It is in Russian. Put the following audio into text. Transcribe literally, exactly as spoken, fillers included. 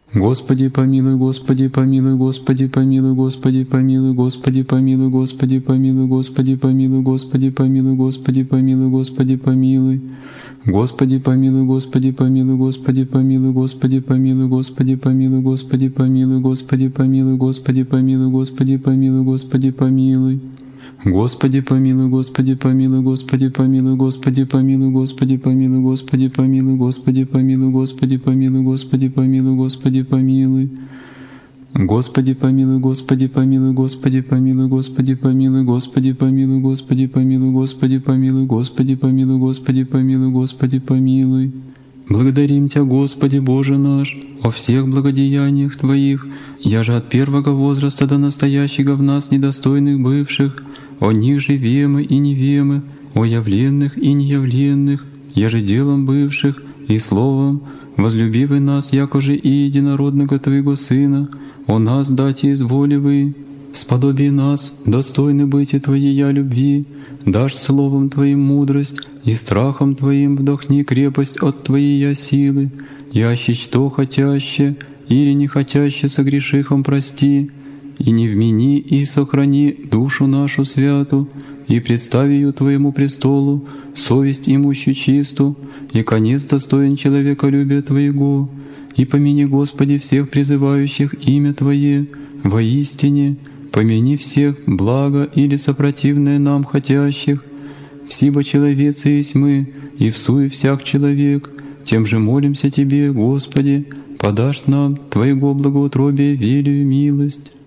Господи помилуй, Господи помилуй, Господи помилуй, Господи помилуй, Господи помилуй, Господи помилуй, Господи помилуй, Господи помилуй, Господи помилуй, Господи помилуй. Господи помилуй, Господи помилуй, Господи помилуй, Господи помилуй, Господи помилуй, Господи помилуй, Господи помилуй, Господи помилуй, Господи помилуй, Господи помилуй. Господи помилуй, Господи помилуй, Господи помилуй, Господи помилуй, Господи помилуй, Господи помилуй, Господи помилуй, Господи помилуй, Господи помилуй, Господи помилуй. Господи помилуй, Господи помилуй, Господи помилуй, Господи помилуй, Господи помилуй, Господи помилуй, Господи помилуй, Господи помилуй, Господи помилуй, Господи помилуй. Благодарим Тебя, Господи Боже наш, о всех благодеяниях Твоих, я же от первого возраста до настоящего в нас недостойных бывших, о них же вемы и невемы, о явленных и неявленных, я же делом бывших и словом, возлюбивый нас, якоже и единородного Твоего Сына, о нас дайте изволивый, сподоби нас, достойны быть и Твоей любви, дашь словом Твоим мудрость, и страхом Твоим вдохни крепость от Твоей силы, яще что хотяще или не хотяще согрешихом прости, и не вмени и сохрани душу нашу святу, и представи ее Твоему престолу, совесть имущую чисту, и конец достоин человеколюбия Твоего, и помяни, Господи, всех призывающих имя Твое, воистине, помяни всех благо или сопротивное нам хотящих, всибо человецы есть мы, и всуе всяк человек, тем же молимся Тебе, Господи, подашь нам Твоего благоутробия велию милость.